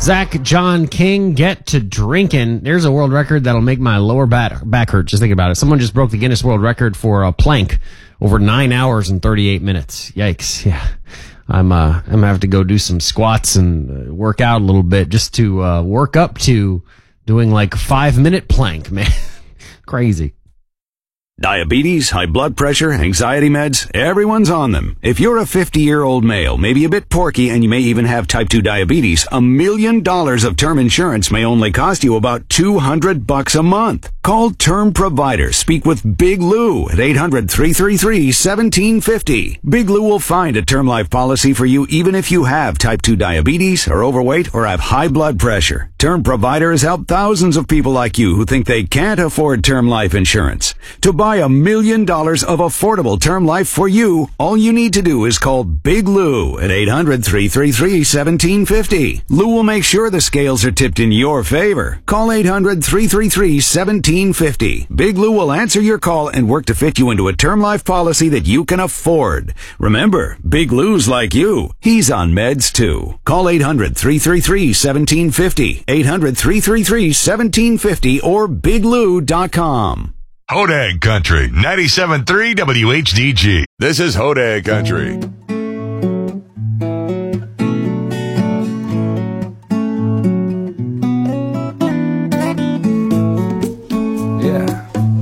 Zach John King, get to drinking. There's a world record that'll make my lower back hurt. Just think about it. Someone just broke the Guinness World Record for a plank over 9 hours and 38 minutes. Yikes. Yeah. I'm gonna have to go do some squats and work out a little bit just to work up to doing like 5-minute plank, man. Crazy. Diabetes, high blood pressure, anxiety meds, everyone's on them. If you're a 50-year-old male, maybe a bit porky, and you may even have type 2 diabetes, $1 million of term insurance may only cost you about $200 a month. Call Term Provider. Speak with Big Lou at 800-333-1750. Big Lou will find a term life policy for you even if you have type 2 diabetes, are overweight, or have high blood pressure. Term Provider has helped thousands of people like you who think they can't afford term life insurance. To buy $1 million of affordable term life for you, all you need to do is call Big Lou at 800-333-1750. Lou will make sure the scales are tipped in your favor. Call 800-333-1750. Big Lou will answer your call and work to fit you into a term life policy that you can afford. Remember, Big Lou's like you. He's on meds too. Call 800-333-1750. 800-333-1750 or biglou.com. Hodag Country, 97.3 WHDG. This is Hodag Country.